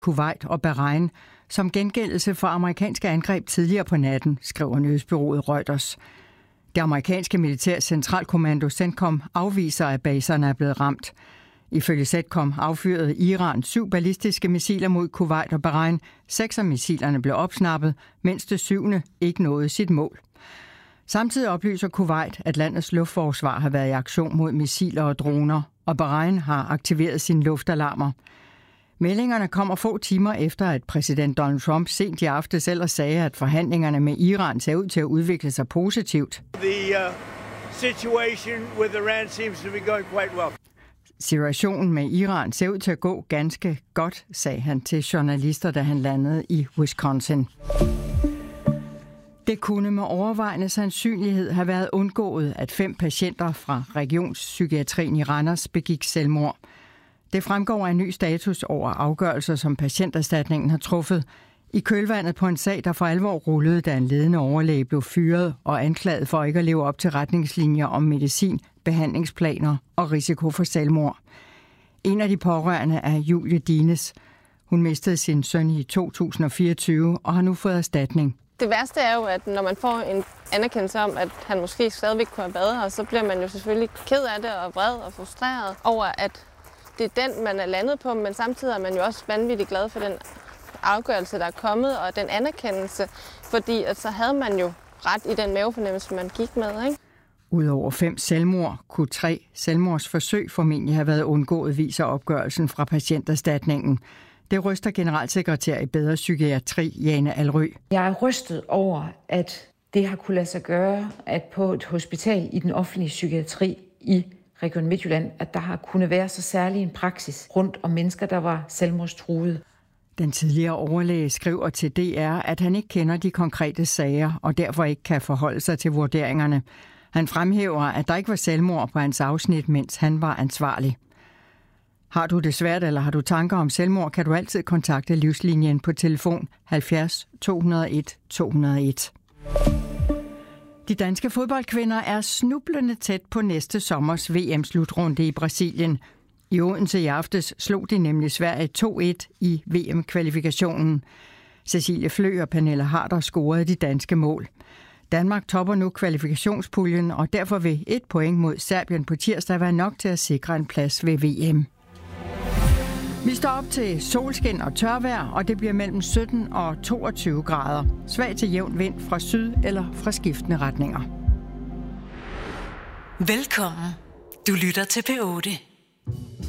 Kuwait og Bahrain som gengældelse for amerikanske angreb tidligere på natten, skriver nyhedsbureauet Reuters. Det amerikanske militærs centralkommando CENTCOM afviser, at baserne er blevet ramt. Ifølge CENTCOM affyrede Iran 7 ballistiske missiler mod Kuwait og Bahrain. 6 af missilerne blev opsnappet, mens det 7. ikke nåede sit mål. Samtidig oplyser Kuwait, at landets luftforsvar har været i aktion mod missiler og droner, og Bahrain har aktiveret sine luftalarmer. Meldingerne kommer få timer efter, at præsident Donald Trump sent i aftes ellers sagde, at forhandlingerne med Iran ser ud til at udvikle sig positivt. Situationen med Iran ser ud til at gå ganske godt, sagde han til journalister, da han landede i Wisconsin. Det kunne med overvejende sandsynlighed have været undgået, at 5 patienter fra regionspsykiatrien i Randers begik selvmord. Det fremgår af en ny status over afgørelser, som patienterstatningen har truffet i kølvandet på en sag, der for alvor rullede, da en ledende overlæge blev fyret og anklaget for ikke at leve op til retningslinjer om medicin, behandlingsplaner og risiko for selvmord. En af de pårørende er Julie Dines. Hun mistede sin søn i 2024 og har nu fået erstatning. Det værste er jo, at når man får en anerkendelse om, at han måske stadigvæk kunne have været her, så bliver man jo selvfølgelig ked af det og vred og frustreret over, at det er den, man er landet på, men samtidig er man jo også vanvittigt glad for den afgørelse, der er kommet, og den anerkendelse, fordi at så havde man jo ret i den mavefornemmelse, man gik med, ikke? Udover 5 selvmord kunne 3 selvmordsforsøg formentlig have været undgået, viser opgørelsen fra patienterstatningen. Det ryster generalsekretær i Bedre Psykiatri, Jane Alrø. Jeg er rystet over, at det har kunne lade sig gøre, at på et hospital i den offentlige psykiatri i Region Midtjylland, at der har kunnet være så særlig en praksis rundt om mennesker, der var selvmordstruede. Den tidligere overlæge skriver til DR, at han ikke kender de konkrete sager og derfor ikke kan forholde sig til vurderingerne. Han fremhæver, at der ikke var selvmord på hans afsnit, mens han var ansvarlig. Har du det svært, eller har du tanker om selvmord, kan du altid kontakte Livslinjen på telefon 70 201 201. De danske fodboldkvinder er snublende tæt på næste sommers VM-slutrunde i Brasilien. I Odense i aftes slog de nemlig Sverige 2-1 i VM-kvalifikationen. Cecilie Flø og Pernille Harder scorede de danske mål. Danmark topper nu kvalifikationspuljen, og derfor vil 1 point mod Serbien på tirsdag være nok til at sikre en plads ved VM. Vi står op til solskin og tørvejr, og det bliver mellem 17 og 22 grader. Svag til jævn vind fra syd eller fra skiftende retninger. Velkommen. Du lytter til P8.